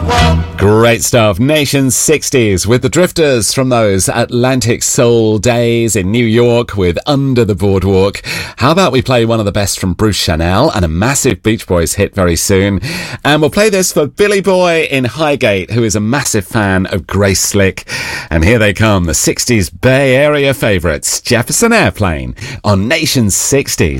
Great stuff. Nation's 60s with the Drifters from those Atlantic Soul days in New York with Under the Boardwalk. How about we play one of the best from Bruce Chanel and a massive Beach Boys hit very soon. And we'll play this for Billy Boy in Highgate, who is a massive fan of Grace Slick. And here they come, the 60s Bay Area favourites, Jefferson Airplane on Nation's 60s.